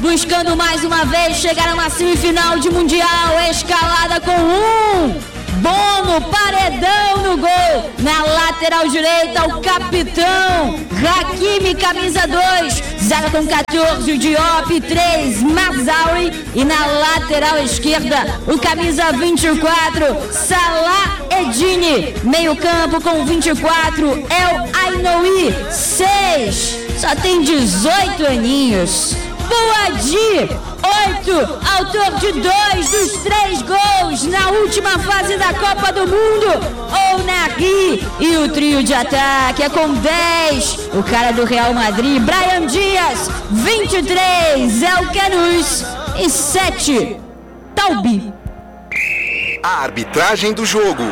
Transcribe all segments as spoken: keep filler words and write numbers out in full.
buscando mais uma vez chegar a uma semifinal de Mundial, escalada com um Bono, paredão no gol. Na lateral direita, o capitão Hakimi, camisa dois. Zaga com catorze, o Diop, três, Mazauri. E na lateral esquerda, o camisa vinte e quatro, Salah Eddine. Meio campo com vinte e quatro, El Ainoui, seis. Só tem dezoito aninhos. Boadi, oito, autor de dois dos três gols na última fase da Copa do Mundo, Onari. E o trio de ataque é com dez, o cara do Real Madrid, Brahim Dias, vinte e três, El Canus e sete, Taubi. A arbitragem do jogo.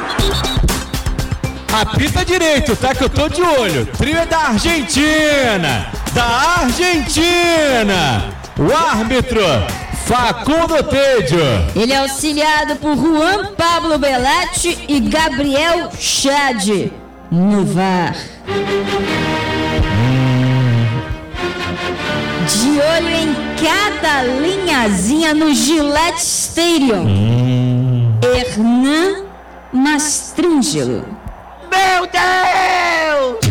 Apita direito, tá? Que eu tô de olho. Trio é da Argentina. Da Argentina. O árbitro, Facundo Tedio. Ele é auxiliado por Juan Pablo Belletti e Gabriel Chad no V A R. De olho em cada linhazinha no Gillette Stadium. Hum. Hernan Mastrangelo. Meu Deus!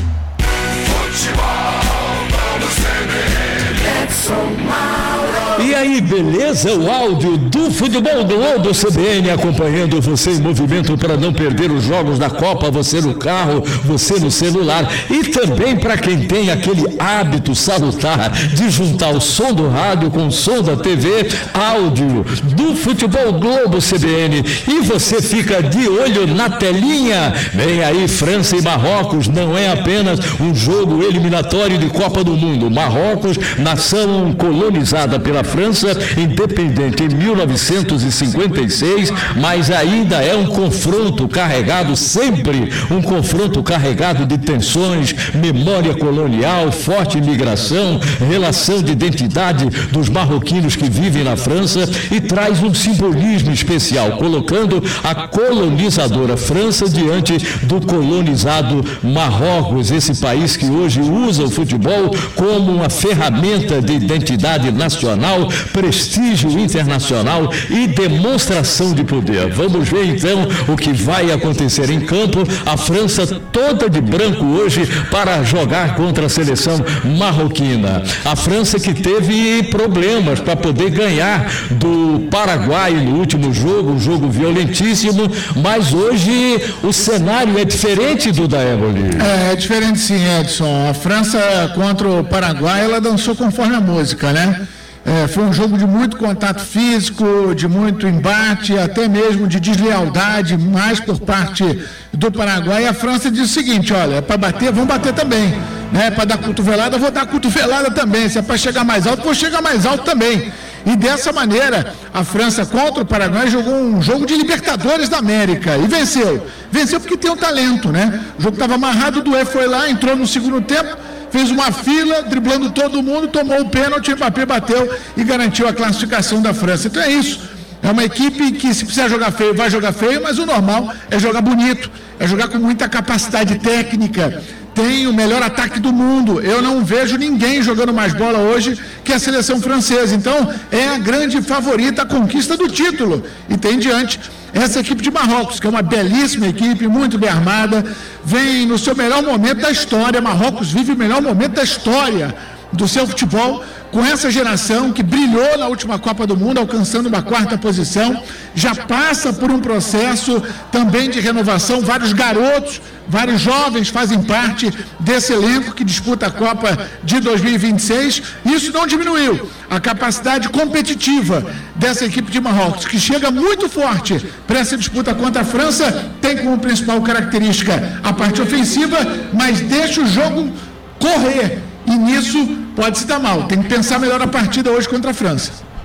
E aí, beleza? O áudio do Futebol Globo C B N acompanhando você em movimento para não perder os jogos da Copa, você no carro, você no celular. E também para quem tem aquele hábito salutar de juntar o som do rádio com o som da T V, áudio do Futebol Globo C B N. E você fica de olho na telinha. Vem aí, França e Marrocos, não é apenas um jogo eliminatório de Copa do Mundo. Marrocos, nação colonizada pela França, independente em mil novecentos e cinquenta e seis, mas ainda é um confronto carregado, sempre um confronto carregado de tensões, memória colonial, forte imigração, relação de identidade dos marroquinos que vivem na França, e traz um simbolismo especial, colocando a colonizadora França diante do colonizado Marrocos, esse país que hoje usa o futebol como uma ferramenta de identidade nacional, prestígio internacional e demonstração de poder. Vamos ver então o que vai acontecer em campo. A França toda de branco hoje para jogar contra a seleção marroquina. A França que teve problemas para poder ganhar do Paraguai no último jogo, um jogo violentíssimo, mas hoje o cenário é diferente do da Éboli. É, é diferente sim, Edson. A França contra o Paraguai, ela dançou conforme a música, né? É, foi um jogo de muito contato físico, de muito embate, até mesmo de deslealdade, mais por parte do Paraguai. E a França diz o seguinte: olha, é para bater, vamos bater também. Né? É para dar cotovelada, vou dar cotovelada também. Se é para chegar mais alto, vou chegar mais alto também. E dessa maneira, a França contra o Paraguai jogou um jogo de Libertadores da América e venceu. Venceu porque tem um talento, né? O jogo estava amarrado, o Doué foi lá, entrou no segundo tempo, fez uma fila, driblando todo mundo, tomou o pênalti, o Mbappé bateu e garantiu a classificação da França. Então é isso. É uma equipe que, se precisar jogar feio, vai jogar feio, mas o normal é jogar bonito, é jogar com muita capacidade técnica. Tem o melhor ataque do mundo. Eu não vejo ninguém jogando mais bola hoje que a seleção francesa. Então, é a grande favorita à conquista do título. E tem diante essa equipe de Marrocos, que é uma belíssima equipe, muito bem armada, vem no seu melhor momento da história. Marrocos vive o melhor momento da história do seu futebol, com essa geração que brilhou na última Copa do Mundo, alcançando uma quarta posição, já passa por um processo também de renovação. Vários garotos, vários jovens fazem parte desse elenco que disputa a Copa de dois mil e vinte e seis. Isso não diminuiu a capacidade competitiva dessa equipe de Marrocos, que chega muito forte para essa disputa contra a França. Tem como principal característica a parte ofensiva, mas deixa o jogo correr. E nisso pode se dar mal. Tem que pensar melhor a partida hoje contra a França.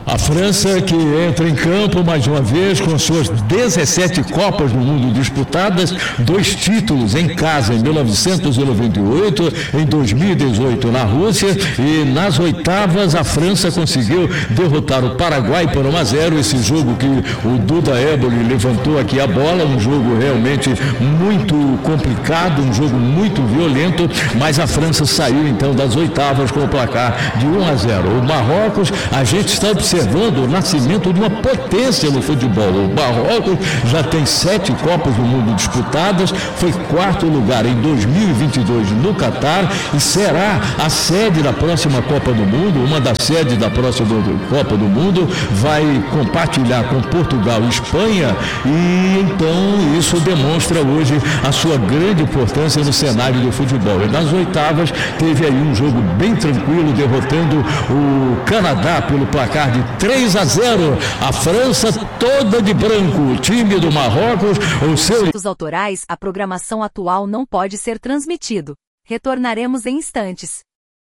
A França que entra em campo mais uma vez com suas dezessete Copas do Mundo disputadas, dois títulos em casa em mil novecentos e noventa e oito, em dois mil e dezoito na Rússia, e nas oitavas a França conseguiu derrotar o Paraguai por um a zero, esse jogo que o Duda Éboli levantou aqui a bola, um jogo realmente muito complicado, um jogo muito violento, mas a França saiu então das oitavas com o placar de um a zero. O Marrocos, a gente está observando observando o nascimento de uma potência no futebol. O Marrocos já tem sete Copas do Mundo disputadas, foi quarto lugar em dois mil e vinte e dois no Catar e será a sede da próxima Copa do Mundo. Uma das sedes da próxima Copa do Mundo vai compartilhar com Portugal e Espanha, e então isso demonstra hoje a sua grande importância no cenário do futebol. E nas oitavas teve aí um jogo bem tranquilo, derrotando o Canadá pelo placar de três a zero. A França toda de branco, o time do Marrocos, o seu... Direitos autorais, a programação atual não pode ser transmitido. Retornaremos em instantes.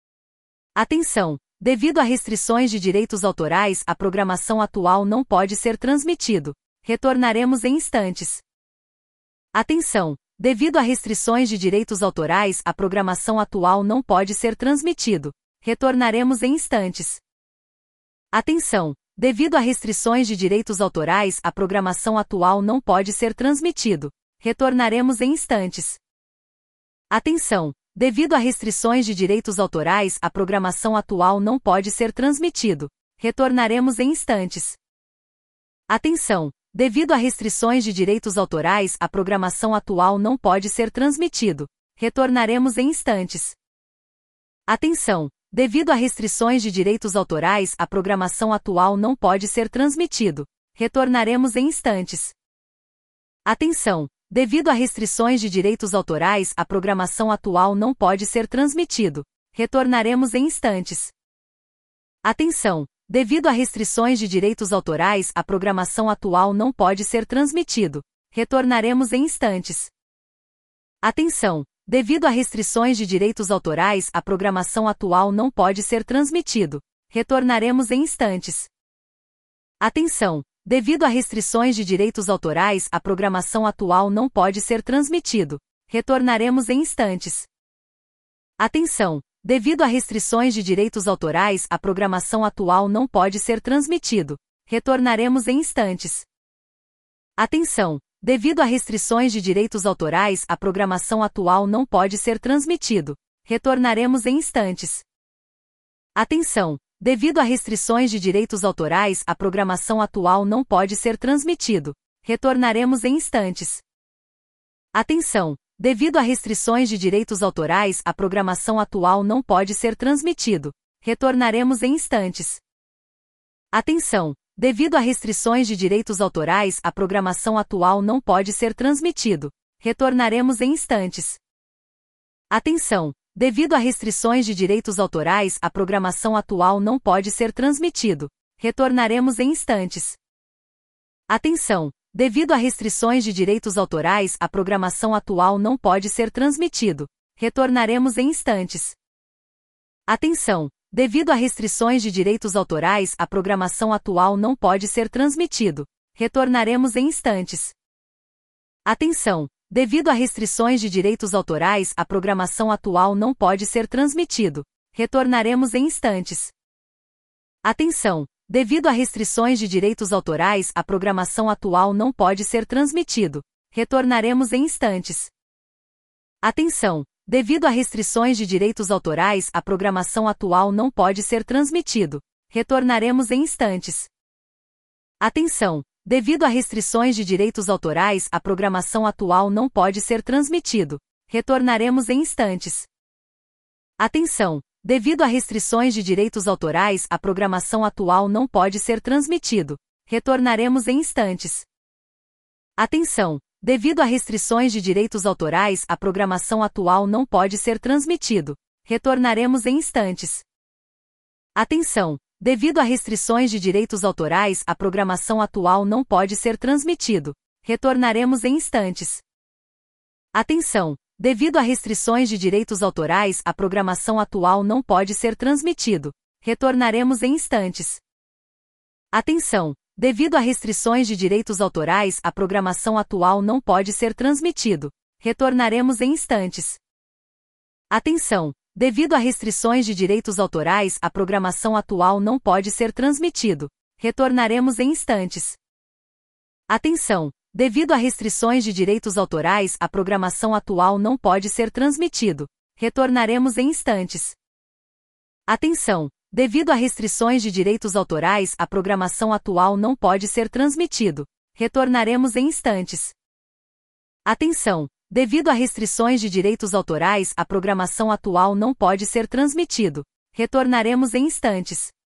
Atenção! Devido a restrições de direitos autorais, a programação atual não pode ser transmitido. Retornaremos em instantes. Atenção! Devido a restrições de direitos autorais, a programação atual não pode ser transmitido. Retornaremos em instantes. Atenção! Devido a restrições de direitos autorais, a programação atual não pode ser transmitido. Retornaremos em instantes. Atenção! Devido a restrições de direitos autorais, a programação atual não pode ser transmitido. Retornaremos em instantes. Atenção! Devido a restrições de direitos autorais, a programação atual não pode ser transmitido. Retornaremos em instantes. Atenção! Devido a restrições de direitos autorais, a programação atual não pode ser transmitido. Retornaremos em instantes. Atenção! Devido a restrições de direitos autorais, a programação atual não pode ser transmitido. Retornaremos em instantes. Atenção! Devido a restrições de direitos autorais, a programação atual não pode ser transmitido. Retornaremos em instantes. Atenção! Devido a restrições de direitos autorais, a programação atual não pode ser transmitido. Retornaremos em instantes. Atenção! Devido a restrições de direitos autorais, a programação atual não pode ser transmitido. Retornaremos em instantes. Atenção! Devido a restrições de direitos autorais, a programação atual não pode ser transmitido. Retornaremos em instantes. Atenção! Devido a restrições de direitos autorais, a programação atual não pode ser transmitido. Retornaremos em instantes. Atenção! Devido a restrições de direitos autorais, a programação atual não pode ser transmitido. Retornaremos em instantes. Atenção! Devido a restrições de direitos autorais, a programação atual não pode ser transmitido. Retornaremos em instantes. Atenção! Devido a restrições de direitos autorais, a programação atual não pode ser transmitido. Retornaremos em instantes. Atenção! Devido a restrições de direitos autorais, a programação atual não pode ser transmitido. Retornaremos em instantes. Atenção! Devido a restrições de direitos autorais, a programação atual não pode ser transmitido. Retornaremos em instantes. Atenção! Devido a restrições de direitos autorais, a programação atual não pode ser transmitido. Retornaremos em instantes. Atenção! Devido a restrições de direitos autorais, a programação atual não pode ser transmitido. Retornaremos em instantes. Atenção! Devido a restrições de direitos autorais, a programação atual não pode ser transmitido. Retornaremos em instantes. Atenção! Devido a restrições de direitos autorais, a programação atual não pode ser transmitido. Retornaremos em instantes. Atenção! Devido a restrições de direitos autorais, a programação atual não pode ser transmitido. Retornaremos em instantes. Atenção! Devido a restrições de direitos autorais, a programação atual não pode ser transmitido. Retornaremos em instantes. Atenção! Devido a restrições de direitos autorais, a programação atual não pode ser transmitido. Retornaremos em instantes. Atenção! Devido a restrições de direitos autorais, a programação atual não pode ser transmitido. Retornaremos em instantes. Atenção! Devido a restrições de direitos autorais, a programação atual não pode ser transmitido. Retornaremos em instantes. Atenção! Devido a restrições de direitos autorais, a programação atual não pode ser transmitido. Retornaremos em instantes. Atenção! Devido a restrições de direitos autorais, a programação atual não pode ser transmitido. Retornaremos em instantes. Atenção! Devido a restrições de direitos autorais, a programação atual não pode ser transmitido. Retornaremos em instantes. Atenção! Devido a restrições de direitos autorais, a programação atual não pode ser transmitido. Retornaremos em instantes. Atenção! Devido a restrições de direitos autorais, a programação atual não pode ser transmitido. Retornaremos em instantes.